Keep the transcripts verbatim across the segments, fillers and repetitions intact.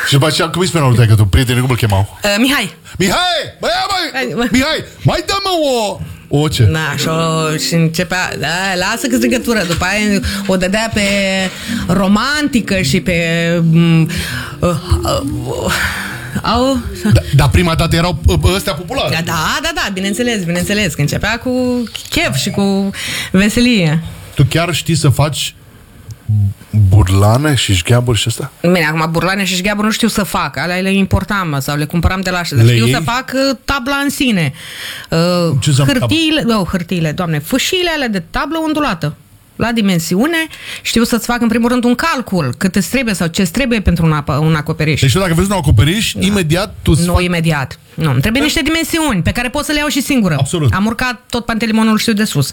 Și după aceea, cum îi spuneau lui taică-tu? Prietenii, cum îl chemau? Uh, Mihai. Mihai! Băi, băi! Mihai! Mai dă-mă o... O ce? Da, și, o, și începea, da, lasă că strigătură. După aia o dădea pe romantică și pe... Uh, uh, uh, au... Da, dar prima dată erau ăstea populare. Da, da, da, da, bineînțeles, bineînțeles. Că începea cu chef și cu veselie. Tu chiar știi să faci burlane și șgheaburi și ăsta? Bine, acum burlane și șgheaburi nu știu să fac. Alea le importam sau le cumpăram de la așa. Dar Le știu iei? să fac uh, tabla în sine. Uh, Ce înseamnă hârtiile, oh, hârtiile, doamne, fâșiile alea de tablă ondulată. La dimensiune, știu să-ți fac în primul rând un calcul cât îți trebuie sau ce îți trebuie pentru un, apă, un acoperiș. Deci tu dacă vrei un acoperiș, da. imediat tu Nu faci... imediat. Nu, îmi trebuie niște dimensiuni pe care pot să le iau și singură. Absolut. Am urcat tot Pantelimonul, știu de sus.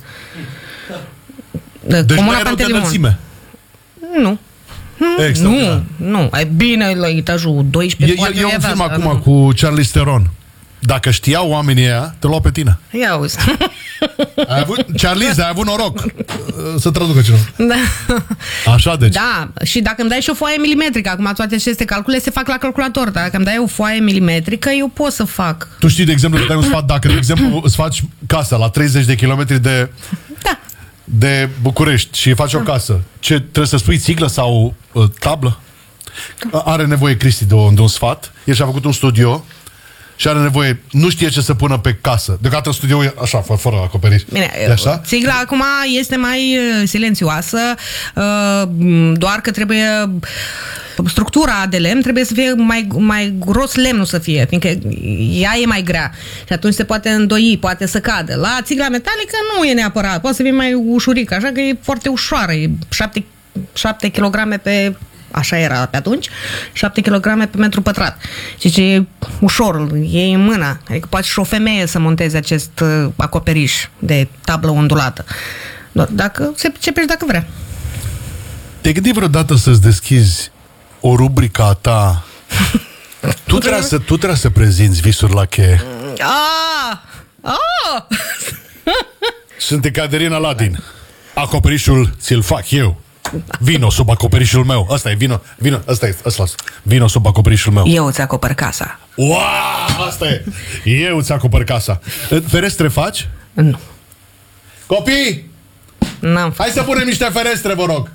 Deci Comuna nu erau de Pantelimon. înălțime. Nu. Extraordinar. Nu, nu. E bine la etajul doisprezece. E, e, e un film acum cu Charlize Theron. Dacă știau oamenii ăia, te luau pe tine. Ia auzi. Ai avut, Charlize, ai avut noroc. Să traducă cineva. Da. Așa, deci. Da, și dacă îmi dai și o foaie milimetrică, acum toate aceste calcule se fac la calculator, dar dacă îmi dai o foaie milimetrică, eu pot să fac. Tu știi, de exemplu, că dai un sfat, dacă, de exemplu, îți faci casa la treizeci de kilometri de, Da. de București și faci o casă, ce trebuie să spui, țiglă sau uh, tablă? Are nevoie Cristi de, o, de un sfat. El și-a făcut un studio și are nevoie, nu știe ce să pună pe casă. Deocamdată studioul e așa, fără, fără acoperiș. Bine, e așa? țigla acum este mai uh, silențioasă, uh, doar că trebuie structura de lemn trebuie să fie mai, mai gros lemnul să fie, fiindcă ea e mai grea și atunci se poate îndoi, poate să cadă. La țigla metalică nu e neapărat, poate să fie mai ușurică, așa că e foarte ușoară, e șapte kilograme pe... Așa era pe atunci, șapte kilograme pe metru pătrat. Și ce e ușor, îl iei în mână. Adică poate și o femeie să monteze acest uh, acoperiș de tablă ondulată. Doar dacă se pricepești dacă vrea. Te-ai gândit vreodată să-ți deschizi o rubrică a ta? tu, trebuie să, tu trebuie să prezinți visuri la cheie. Ah! Ah! Sunt Caterina Ladin. Acoperișul ți-l fac eu. Vino sub acoperișul meu. Asta e, vino, vino, asta e, asta vino sub acoperișul meu. Eu îți acopăr casa. Wow, asta e. Eu îți acopăr casa. Ferestre faci? Nu. Copii! N-am Hai să punem niște ferestre, vă rog.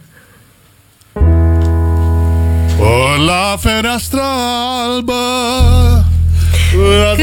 O, la fereastra albă